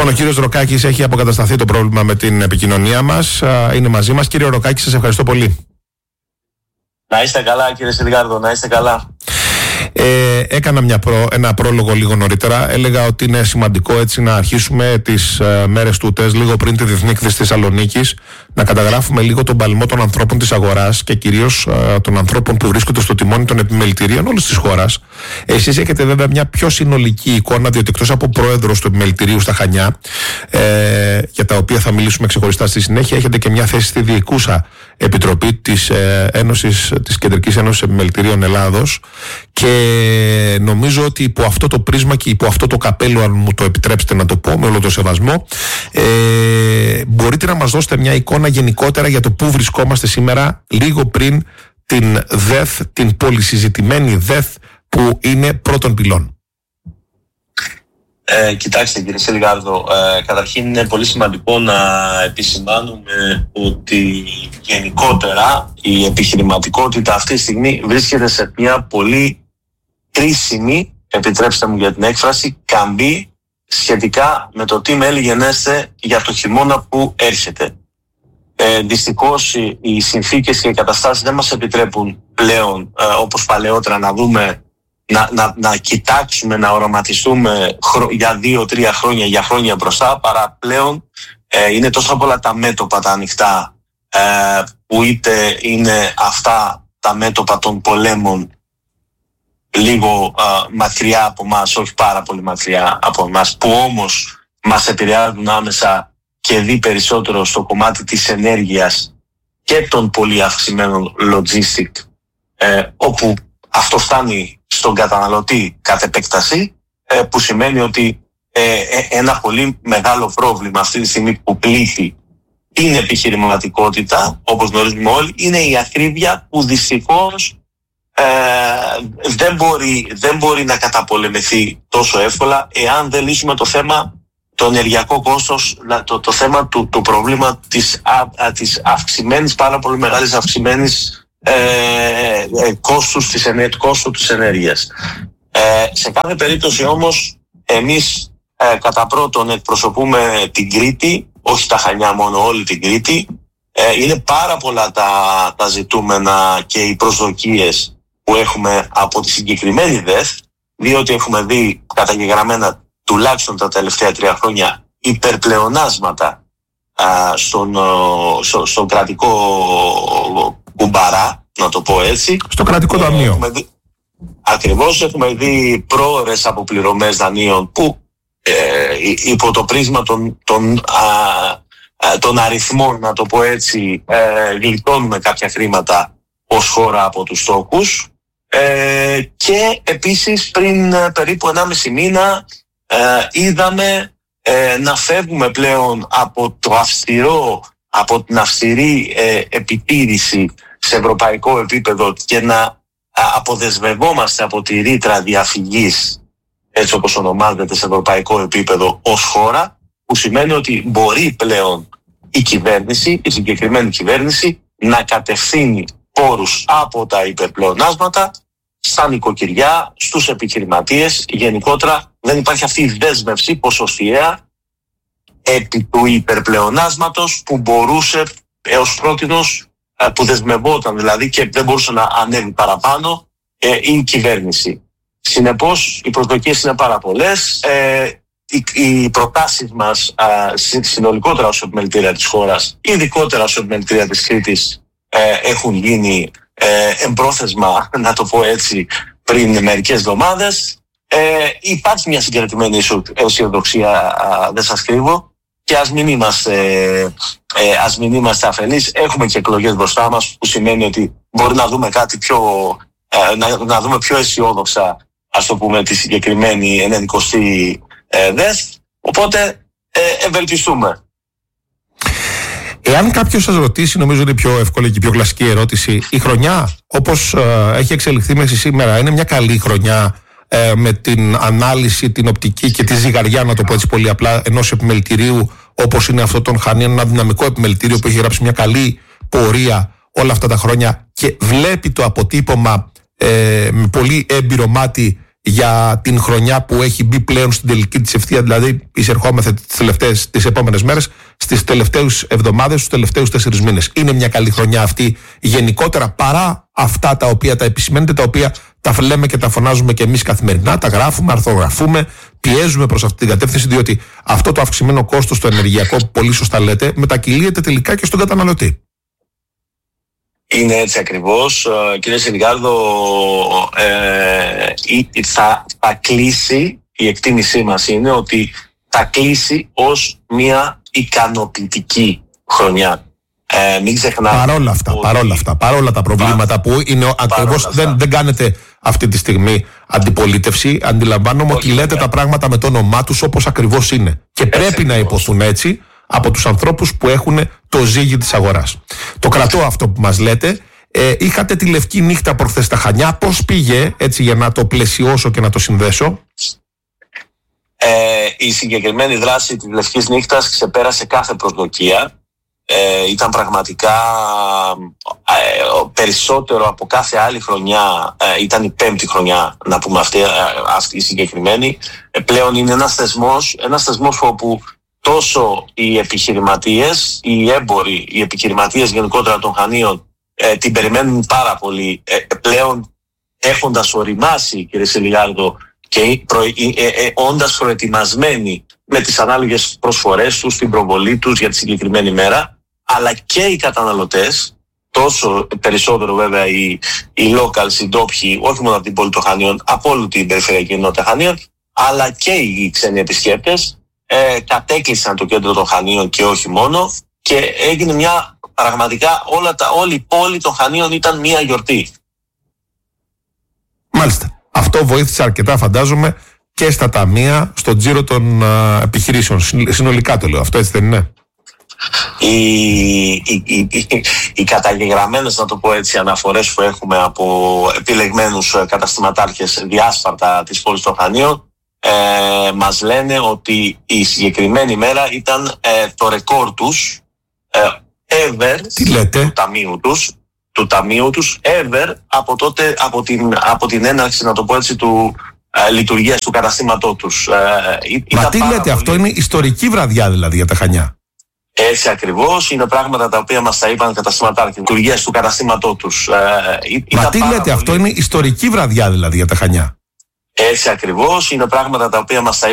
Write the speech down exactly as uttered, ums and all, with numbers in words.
Λοιπόν, ο κύριος Ροκάκης έχει αποκατασταθεί το πρόβλημα με την επικοινωνία μας. Είναι μαζί μας. Κύριε Ροκάκη, σας ευχαριστώ πολύ. Να είστε καλά, κύριε Σιλγάρδο, να είστε καλά. Ε, έκανα μια προ, ένα πρόλογο λίγο νωρίτερα. Έλεγα ότι είναι σημαντικό έτσι να αρχίσουμε τις ε, μέρες τούτες, λίγο πριν τη Διεθνή Έκθεση της Θεσσαλονίκης, να καταγράφουμε λίγο τον παλμό των ανθρώπων της αγοράς και κυρίως ε, των ανθρώπων που βρίσκονται στο τιμόνι των επιμελητηρίων όλης της χώρας. Εσείς έχετε βέβαια μια πιο συνολική εικόνα, διότι εκτός από πρόεδρος του επιμελητηρίου στα Χανιά, ε, για τα οποία θα μιλήσουμε ξεχωριστά στη συνέχεια, έχετε και μια θέση στη διοικούσα επιτροπή της, ε, Ένωσης, της Κεντρικής Ένωσης Επιμελητηρίων Ελλάδος. Και νομίζω ότι υπό αυτό το πρίσμα και υπό αυτό το καπέλο, αν μου το επιτρέψετε να το πω με όλο το σεβασμό, ε, μπορείτε να μας δώσετε μια εικόνα γενικότερα για το πού βρισκόμαστε σήμερα, λίγο πριν την ΔΕΘ, την πολυσυζητημένη ΔΕΘ που είναι πρώτων πυλών. Ε, κοιτάξτε κύριε Σιλγάρδο, ε, καταρχήν είναι πολύ σημαντικό να επισημάνουμε ότι γενικότερα η επιχειρηματικότητα αυτή τη στιγμή βρίσκεται σε μια πολύ κρίσιμη, επιτρέψτε μου για την έκφραση, καμπή σχετικά με το τι μέλη γενέστε για το χειμώνα που έρχεται. Ε, δυστυχώς οι συνθήκες και οι καταστάσεις δεν μας επιτρέπουν πλέον ε, όπως παλαιότερα να δούμε, να, να, να κοιτάξουμε, να οραματιστούμε χρο, για δύο-τρία χρόνια, για χρόνια μπροστά, παρά πλέον ε, είναι τόσο πολλά τα μέτωπα τα ανοιχτά, ε, που είτε είναι αυτά τα μέτωπα των πολέμων λίγο α, μακριά από μας, όχι πάρα πολύ μακριά από μας, που όμως μας επηρεάζουν άμεσα και δει περισσότερο στο κομμάτι της ενέργειας και των πολύ αυξημένων logistic, ε, όπου αυτό φτάνει στον καταναλωτή κατ' επέκταση, ε, που σημαίνει ότι ε, ε, ένα πολύ μεγάλο πρόβλημα αυτή τη στιγμή που πλήττει την επιχειρηματικότητα, όπως γνωρίζουμε όλοι, είναι η ακρίβεια που δυστυχώς Ε, δεν, μπορεί, δεν μπορεί να καταπολεμηθεί τόσο εύκολα εάν δεν λύσουμε το θέμα, το ενεργειακό κόστος, το, το θέμα του, του προβλήμα της, α, της αυξημένης, πάρα πολύ μεγάλης αυξημένης ε, ε, κόστους της, κόστου της ενέργειας. Ε, σε κάθε περίπτωση όμως εμείς ε, κατά πρώτον εκπροσωπούμε την Κρήτη, όχι τα Χανιά μόνο, όλη την Κρήτη. Ε, είναι πάρα πολλά τα, τα ζητούμενα και οι προσδοκίες που έχουμε από τη συγκεκριμένη ΔΕΘ, διότι έχουμε δει καταγεγραμμένα τουλάχιστον τα τελευταία τρία χρόνια υπερπλεονάσματα α, στον, στο, στον κρατικό κουμπαρά, να το πω έτσι. Στο κρατικό ταμείο. Ε, δει, ακριβώς, έχουμε δει πρόορες αποπληρωμές δανείων που ε, υπό το πρίσμα των, των, α, των αριθμών, να το πω έτσι, ε, γλιτώνουμε κάποια χρήματα ως χώρα από τους στόκους. Ε, και επίσης πριν ε, περίπου ενάμιση μήνα ε, είδαμε ε, να φεύγουμε πλέον από το αυστηρό, από την αυστηρή ε, επιτήρηση σε ευρωπαϊκό επίπεδο και να α, αποδεσμευόμαστε από τη ρήτρα διαφυγής, έτσι όπως ονομάζεται σε ευρωπαϊκό επίπεδο, ως χώρα, που σημαίνει ότι μπορεί πλέον η κυβέρνηση, η συγκεκριμένη κυβέρνηση, να κατευθύνει πόρους από τα υπερπλεονάσματα στα νοικοκυριά, στους επιχειρηματίες. Γενικότερα δεν υπάρχει αυτή η δέσμευση ποσοστιαία επί του υπερπλεονάσματος που μπορούσε έως πρότινος, που δεσμευόταν δηλαδή και δεν μπορούσε να ανέβει παραπάνω η κυβέρνηση. Συνεπώς οι προσδοκίες είναι πάρα πολλές. Οι, οι προτάσεις μας συνολικότερα ως επιμελητήρια της χώρας, ειδικότερα ως επιμελητήρια της Κρήτης, έχουν γίνει ε, εμπρόθεσμα, να το πω έτσι, πριν μερικές εβδομάδες. Ε, υπάρχει μια συγκρατημένη αισιοδοξία, δεν σας κρύβω, και ας μην είμαστε, ε, ας μην είμαστε αφελείς. Έχουμε και εκλογές μπροστά μας, που σημαίνει ότι μπορεί να δούμε κάτι πιο, ε, να, να δούμε πιο αισιόδοξα, ας το πούμε, τη συγκεκριμένη ενενηκοστή ε, ΔΕΘ. Οπότε ε, ευελπιστούμε. Εάν κάποιος σας ρωτήσει, νομίζω είναι η πιο εύκολη και η πιο κλασική ερώτηση, η χρονιά όπως ε, έχει εξελιχθεί μέχρι σήμερα είναι μια καλή χρονιά ε, με την ανάλυση, την οπτική και τη ζυγαριά, να το πω έτσι πολύ απλά, ενός επιμελητηρίου όπως είναι αυτό των Χανίων, ένα δυναμικό επιμελητήριο που έχει γράψει μια καλή πορεία όλα αυτά τα χρόνια και βλέπει το αποτύπωμα ε, με πολύ έμπειρο μάτι για την χρονιά που έχει μπει πλέον στην τελική της ευθεία, δηλαδή εισερχόμαστε τις, τελευταίες, τις επόμενες μέρες, στις τελευταίες εβδομάδες, στους τελευταίους τέσσερις μήνες. Είναι μια καλή χρονιά αυτή γενικότερα, παρά αυτά τα οποία τα επισημαίνετε, τα οποία τα λέμε και τα φωνάζουμε και εμείς καθημερινά, τα γράφουμε, αρθρογραφούμε, πιέζουμε προς αυτή την κατεύθυνση, διότι αυτό το αυξημένο κόστος στο ενεργειακό που πολύ σωστά λέτε μετακυλίεται τελικά και στον καταναλωτή. Είναι έτσι ακριβώς. Κύριε Συνδικάρδο, ε, θα, θα κλείσει, η εκτίμησή μας είναι ότι θα κλείσει ως μια ικανοποιητική χρονιά. Ε, μην ξεχνάμε. Παρόλα αυτά, ότι... παρόλα αυτά, παρόλα τα προβλήματα που είναι ακριβώς, δεν, δεν κάνετε αυτή τη στιγμή αντιπολίτευση. Αντιλαμβάνομαι ότι λέτε τα πράγματα με το όνομά τους όπως ακριβώς είναι. Και έτσι πρέπει ακριβώς να υποθούν έτσι από τους ανθρώπους που έχουν το ζύγι της αγοράς. Το κρατώ αυτό που μας λέτε. Ε, είχατε τη λευκή νύχτα προχθές στα Χανιά. Πώς πήγε, έτσι για να το πλαισιώσω και να το συνδέσω? Ε, η συγκεκριμένη δράση της λευκής νύχτας ξεπέρασε κάθε προσδοκία. Ε, ήταν πραγματικά ε, περισσότερο από κάθε άλλη χρονιά. Ε, ήταν η πέμπτη χρονιά, να πούμε αυτή, ε, αυτή η συγκεκριμένη. Ε, πλέον είναι ένας θεσμός, ένας θεσμός όπου τόσο οι επιχειρηματίες, οι έμποροι, οι επιχειρηματίες γενικότερα των Χανίων ε, την περιμένουν πάρα πολύ. Ε, πλέον έχοντας οριμάσει, κύριε Σιλιγάρδο, και προ, ε, ε, ε, όντας προετοιμασμένοι με τις ανάλογες προσφορές τους, την προβολή τους για τη συγκεκριμένη μέρα, αλλά και οι καταναλωτές, τόσο περισσότερο βέβαια οι, οι locals, οι ντόπιοι, όχι μόνο από την πόλη των Χανίων, από όλη την περιφερειακή ενότητα Χανίων, αλλά και οι ξένοι επισκέπτες, ε, κατέκλυσαν το κέντρο των Χανίων και όχι μόνο, και έγινε μια πραγματικά, όλα τα, όλη η πόλη των Χανίων ήταν μια γιορτή. Μάλιστα. Αυτό βοήθησε αρκετά, φαντάζομαι, και στα ταμεία, στο τζίρο των α, επιχειρήσεων. Συνολικά το λέω αυτό, έτσι δεν είναι? Οι, οι, οι, οι, οι καταγεγραμμένες, να το πω έτσι, αναφορές που έχουμε από επιλεγμένους καταστηματάρχες διάσπαρτα της πόλης των Χανίων ε, μας λένε ότι η συγκεκριμένη μέρα ήταν ε, το ρεκόρ τους ε, ever του ταμείου τους του ταμείου τους ever από τότε, από την, από την έναρξη, να το πω έτσι, του ε, λειτουργίας του καταστήματό τους. Ε, Μα τι λέτε, πολύ... αυτό είναι ιστορική βραδιά δηλαδή για τα Χανιά? Έτσι ακριβώς, είναι πράγματα τα οποία μας τα είπαν καταστηματάρχοι, λειτουργίας του καταστήματό τους. Ε, Μα τι λέτε, πολύ... αυτό είναι ιστορική βραδιά δηλαδή για τα Χανιά? Έτσι ακριβώς, είναι πράγματα τα οποία μας τα